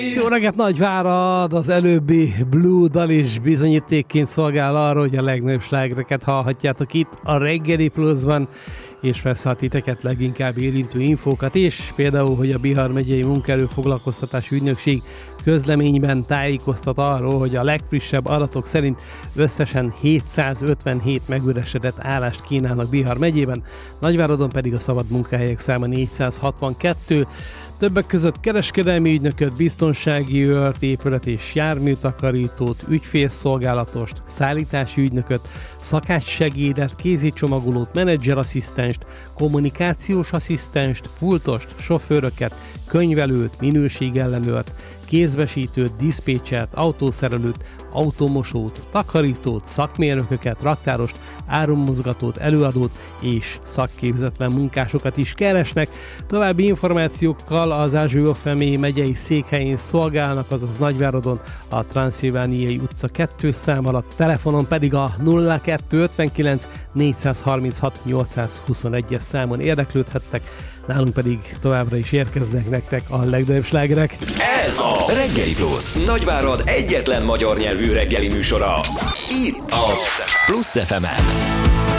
Jó reggelt, Nagyvárad! Az előbbi Blue dal is bizonyítékként szolgál arra, hogy a legnagyobb slágereket hallhatjátok itt a Reggeli Pluszban, és persze a titeket leginkább érintő infókat is, például, hogy a Bihar megyei munkaerőfoglalkoztatási ügynökség közleményben tájékoztat arról, hogy a legfrissebb adatok szerint összesen 757 megüresedett állást kínálnak Bihar megyében, Nagyváradon pedig a szabad munkahelyek száma 462, többek között kereskedelmi ügynököt, biztonsági őrt, épület és járműtakarítót, ügyfélszolgálatost, szállítási ügynököt, szakácssegédet, kézicsomagolót, menedzserasszisztenst, kommunikációs asszisztenst, pultost, sofőröket, könyvelőt, minőségellenőrt, kézbesítőt, diszpécsert, autószerelőt, automosót, takarítót, szakmérnököket, raktárost, árummozgatót, előadót és szakképzetlen munkásokat is keresnek. További információkkal az Ázsiófemé megyei székhelyén szolgálnak, azaz Nagyváradon a Transzilvániai utca 2 szám alatt, telefonon pedig a 0259 436 821-es számon érdeklődhettek, nálunk pedig továbbra is érkeznek nektek a legnagyobb slágerek. Ez a Reggeli Plusz, Nagyvárad egyetlen magyar nyelvű reggeli műsora. Itt a Plusz FM-en.